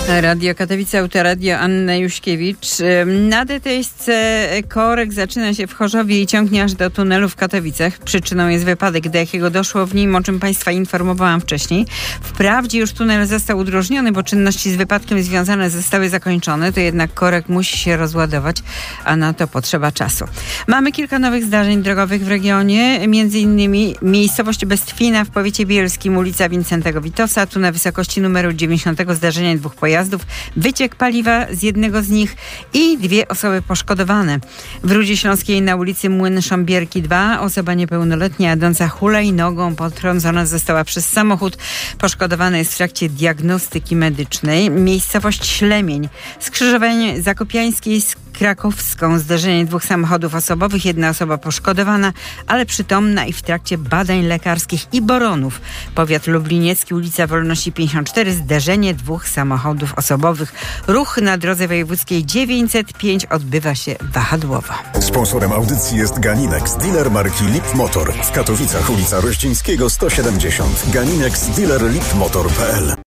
Radio Katowice, Autoradio, Anna Juśkiewicz. Na DTS-ce korek zaczyna się w Chorzowie i ciągnie aż do tunelu w Katowicach. Przyczyną jest wypadek, do jakiego doszło w nim, o czym Państwa informowałam wcześniej. Wprawdzie już tunel został udrożniony, bo czynności z wypadkiem związane zostały zakończone, to jednak korek musi się rozładować, a na to potrzeba czasu. Mamy kilka nowych zdarzeń drogowych w regionie, między innymi miejscowość Bestwina w powiecie bielskim, ulica Wincentego Witosa, tu na wysokości numeru 90 zdarzenie dwóch pojazdów, wyciek paliwa z jednego z nich i 2 osoby poszkodowane. W Rudzie Śląskiej na ulicy Młyn Sząbierki 2 osoba niepełnoletnia jadąca hulajnogą potrącona została przez samochód. Poszkodowana jest w trakcie diagnostyki medycznej. Miejscowość Ślemień, skrzyżowanie Zakopiańskiej z Krakowską, zdarzenie 2 samochodów osobowych, 1 osoba poszkodowana, ale przytomna i w trakcie badań lekarskich. I Boronów, powiat lubliniecki, ulica Wolności 54, zdarzenie 2 samochodów osobowych. Ruch na drodze wojewódzkiej 905 odbywa się wahadłowo. Sponsorem audycji jest Ganinex, dealer marki Lip Motor. W Katowicach ulica Rościńskiego 170. Ganinex, dealer lipmotor.pl.